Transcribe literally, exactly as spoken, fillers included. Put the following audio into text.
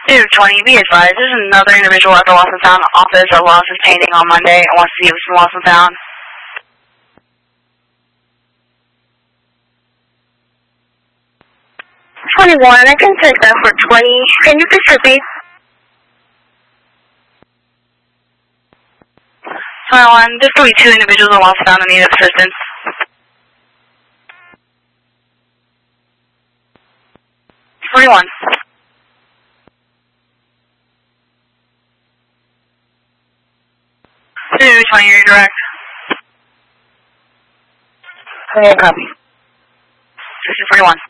two twenty, be advised, there's another individual at the Lost and Found office that lost his painting on Monday and wants to see if it's Lost and Found. twenty-one, I can take that for twenty. Can you please repeat? twenty-one, there's going to be two individuals that lost and found and need assistance. forty-one. two twenty, you're direct. Okay, copy. sixty forty-one.